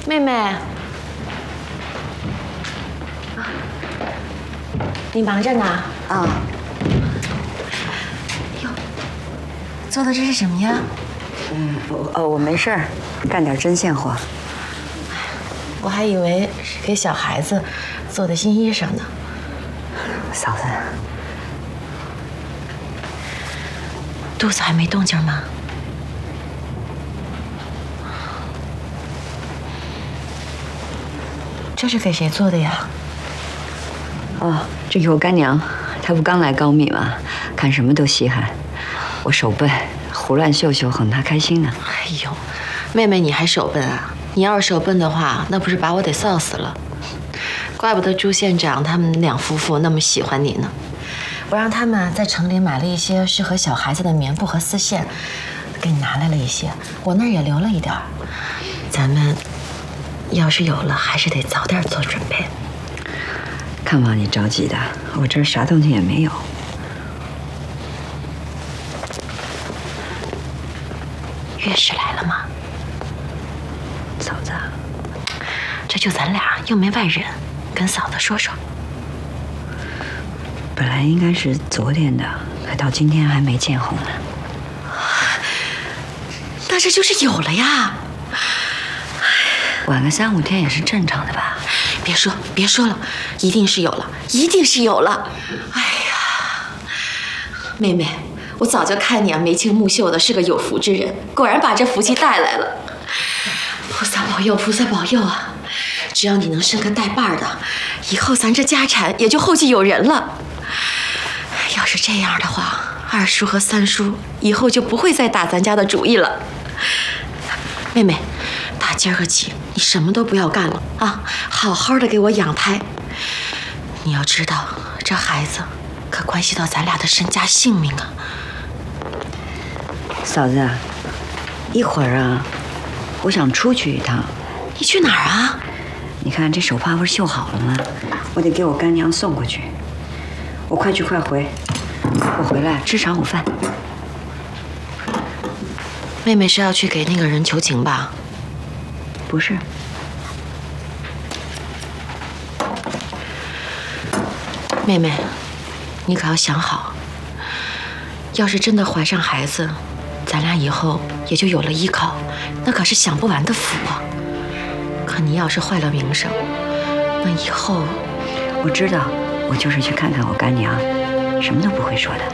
妹妹，你忙着呢？ 啊。 哟，做的这是什么呀？ 我没事儿，干点针线活。 我还以为是给小孩子做的新衣裳呢。 嫂子， 肚子还没动静吗？这是给谁做的呀？ 哦，这给我干娘，她不刚来高密吗？看什么都稀罕。我手笨，胡乱绣绣，哄她开心呢。 哎呦，妹妹你还手笨啊？你要是手笨的话，那不是把我得臊死了。怪不得朱县长他们两夫妇那么喜欢你呢。我让他们在城里买了一些适合小孩子的棉布和丝线，给你拿来了一些，我那儿也留了一点儿。咱们要是有了，还是得早点做准备。 看往你着急的，我这儿啥动静也没有。 岳氏来了吗？ 嫂子， 这就咱俩，又没外人，跟嫂子说说。 本来应该是昨天的，可到今天还没见红呢。 那这就是有了呀。 晚个3、5天也是正常的吧？ 别说了，一定是有了，一定是有了。哎呀，妹妹，我早就看你啊，眉清目秀的，是个有福之人，果然把这福气带来了。菩萨保佑，菩萨保佑啊！只要你能生个带把的，以后咱这家产也就后继有人了。要是这样的话，2叔和3叔以后就不会再打咱家的主意了。妹妹，打今儿个起，你什么都不要干了啊，好好的给我养胎。你要知道，这孩子可关系到咱俩的身家性命啊。 嫂子，一会儿啊，我想出去一趟。 你去哪儿啊？ 你看这手帕不是绣好了吗？我得给我干娘送过去。我快去快回，我回来吃晌午饭。 妹妹是要去给那个人求情吧？ 不是。 妹妹，你可要想好，要是真的怀上孩子，咱俩以后也就有了依靠，那可是享不完的福啊。可你要是坏了名声，那以后…… 我知道，我就是去看看我干娘，什么都不会说的。